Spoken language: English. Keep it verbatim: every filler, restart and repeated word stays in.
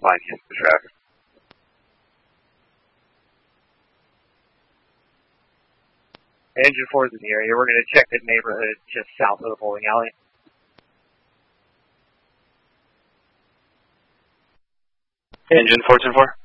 line hits the track. Engine four is in the area. We're going to check the neighborhood just south of the bowling alley. Engine four ten four.